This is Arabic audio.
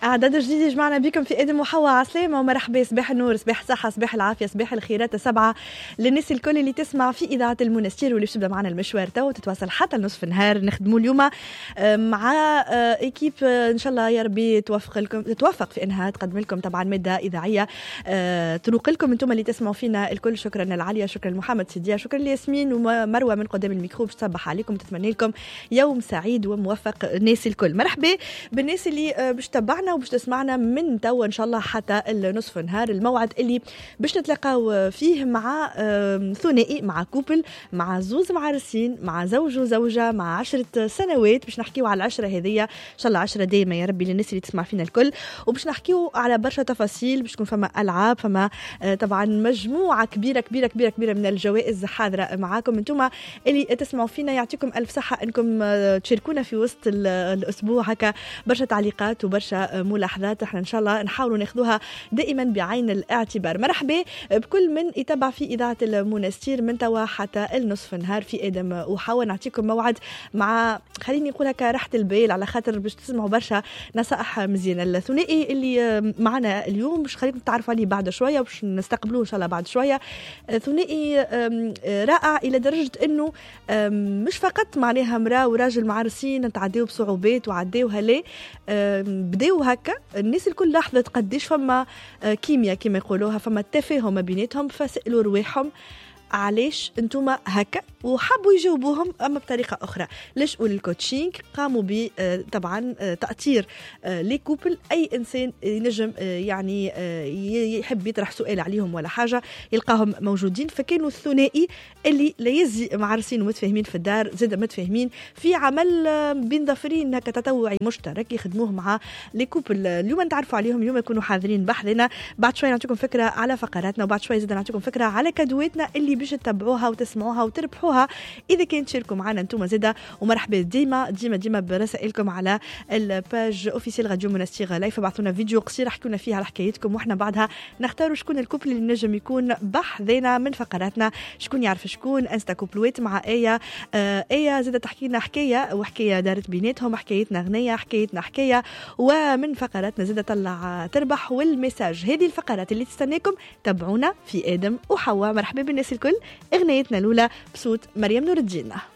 أعداد جديد يجمعنا بكم في آدم وحواء. عسلامة ومرحبا، صباح النور، صباح الصحة، صباح العافية، صباح الخيرات السبعة للناس الكل اللي تسمع في إذاعة المنستير واللي تبدأ معنا المشوار تو تتواصل حتى لنصف النهار. نخدموا اليوم مع إيكيب إن شاء الله يا ربي تتوفق في إنها تقدم لكم طبعا مادة إذاعية تروق لكم أنتم اللي تسمعوا فينا الكل. شكرا العالية، شكرا لمحمد سيديا، شكرا لياسمين ومروة من قدام الميكروب. تصبح عليكم، تتمنى لكم يوم سعيد وموفق الناس الكل. مرحبا بالناس اللي باش تبعنا وباش تسمعنا من توا ان شاء الله حتى النصف نهار، الموعد اللي باش نتلاقاو فيه مع ثنائي، مع كوبل، مع زوز معرسين، مع زوج وزوجه، مع 10 سنوات. باش نحكيو على العشره هذيا ان شاء الله 10 دايما يا ربي للناس اللي تسمع فينا الكل. وباش نحكيو على برشا تفاصيل، باش تكون فما العاب، فما طبعا مجموعه كبيره كبيره كبيره كبيره من الجوائز حاضره معاكم انتم اللي تسمعوا فينا. يعطيكم الف صحه انكم تشاركونا في وسط الاسبوع هكا برشا تعليقات وبرشا ملاحظات. احنا ان شاء الله نحاولوا ناخذوها دائما بعين الاعتبار. مرحبا بكل من يتابع في اذاعه المنستير من توا حتى النصف نهار في ادم وحواء. نعطيكم موعد مع خليني نقول هكا راحه البال، على خاطر باش تسمعوا برشا نصائح مزيانه. الثنائي اللي معنا اليوم باش خليكم تعرفوا عليه بعد شويه، باش نستقبلوه ان شاء الله بعد شويه. ثنائي رائع الى درجه انه مش فقط معناها مراه وراجل معرسين تعديوا بصعوبات وعديوها ليه، بداو هكا الناس الكل لاحظت قديش فما كيمياء كما يقولوها، فما تفاهم ما بيناتهم، فسألوا رواحهم علاش انتم هكا وحبوا يجاوبوهم اما بطريقه اخرى. ليش الكوتشينغ قاموا ب طبعا تاطير لي كوبل، اي انسان ينجم يعني يحب يطرح سؤال عليهم ولا حاجه يلقاهم موجودين. فكانوا الثنائي اللي لا يزي معرسين ومتفاهمين في الدار، زاد متفاهمين في عمل بين ظفرين هكا تطوعي مشترك يخدموه مع لي كوبل. اليوم نتعرفوا عليهم، اليوم يكونوا حاضرين بحثنا. بعد شويه نعطيكم فكره على فقراتنا، وبعد شويه زاد نعطيكم فكره على كادواتنا اللي باش تتبعوها وتسمعوها وتربحوها اذا كنت تشاركوا معنا انتم زاده. ومرحبا ديما ديما ديما برسائلكم على الباج اوفيسيال راديو منستير لايف. ابعثونا فيديو قصير احكوا لنا فيه على حكايتكم، واحنا بعدها نختاروا شكون الكوبل اللي نجم يكون بحذنا من فقراتنا. شكون يعرف شكون انستا كوبلويت مع ايه زاده تحكي لنا حكايه وحكايه دارت بيناتهم، حكايتنا غنيه، حكايتنا حكايه، ومن فقراتنا زاده طلع تربح والميساج. هذه الفقرات اللي تستناكم، تابعونا في ادم وحواء. مرحبا بالناس الكل. اغنيتنا الاولى بصوت مريم نور الدين.